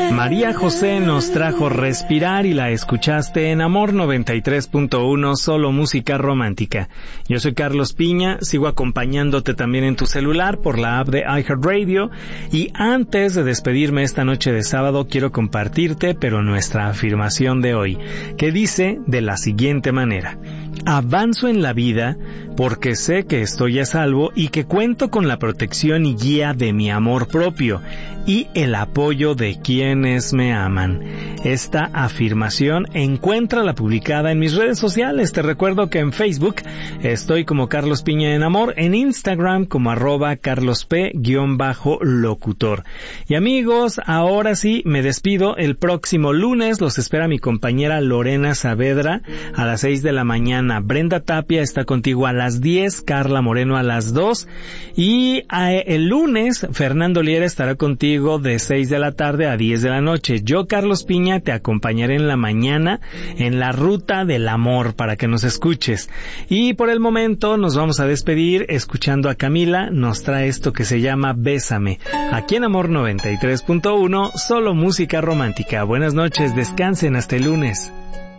María José nos trajo Respirar y la escuchaste en Amor 93.1, solo música romántica. Yo soy Carlos Piña, sigo acompañándote también en tu celular por la app de iHeartRadio, y antes de despedirme esta noche de sábado quiero compartirte nuestra afirmación de hoy, que dice de la siguiente manera: avanzo en la vida porque sé que estoy a salvo y que cuento con la protección y guía de mi amor propio y el apoyo de quienes me aman. Esta afirmación encuéntrala publicada en mis redes sociales. Te recuerdo que en Facebook estoy como Carlos Piña en Amor, en Instagram como @carlosp_locutor. Y amigos, ahora sí me despido. El próximo lunes los espera mi compañera Lorena Saavedra a las 6 de la mañana. Brenda Tapia está contigo a las 10, Carla Moreno a las 2, y el lunes Fernando Liera estará contigo de 6 de la tarde a 10 de la noche. Yo, Carlos Piña, te acompañaré en la mañana en la ruta del amor para que nos escuches. Y por el momento nos vamos a despedir escuchando a Camila. Nos trae esto que se llama Bésame, aquí en Amor 93.1, solo música romántica. Buenas noches, descansen hasta el lunes.